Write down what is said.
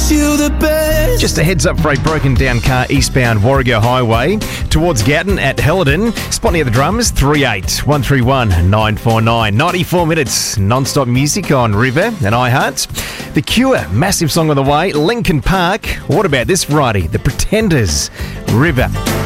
you the best. Just a heads up for a broken down car eastbound Warrego Highway towards Gatton at Helidon. Spot near the drums, 38 131 949. 94 minutes non-stop music on River and iHeart. The Cure, massive song on the way. Linkin Park. What about this variety? The Pretenders, River.